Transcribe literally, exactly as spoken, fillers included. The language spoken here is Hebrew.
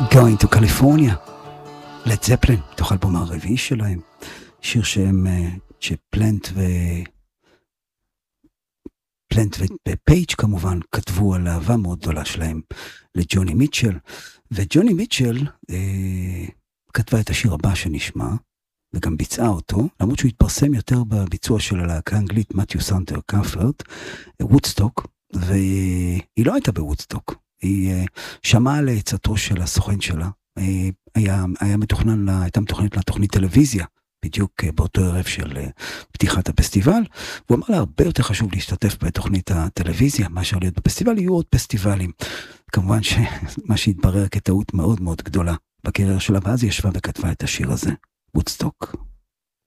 Going to California, לד זפלין, תוך אלבום הרביעי שלהם, שיר שהם, שפלנט ו... פלנט ופייג' כמובן כתבו על אהבה מאוד גדולה שלהם לג'וני מיטשל, וג'וני מיטשל אה, כתבה את השיר הבא שנשמע, וגם ביצעה אותו, למרות שהוא התפרסם יותר בביצוע של הלהקה האנגלית מתיו סנטר קאפרט, וודסטוק, והיא לא הייתה בוודסטוק, היא אה, שמעה לעצתו של הסוכן שלה, אה, היה, היה מתוכנן, לה, הייתה מתוכננת לתוכנית טלוויזיה, בדיוק באותו ערב של פתיחת הפסטיבל, והוא אמר לה, הרבה יותר חשוב להשתתף בתוכנית הטלוויזיה, מאשר להיות בפסטיבל, יהיו עוד פסטיבלים. כמובן שמה שהתברר כטעות מאוד מאוד גדולה בקריירה שלה, ואז היא ישבה וכתבה את השיר הזה, וודסטוק.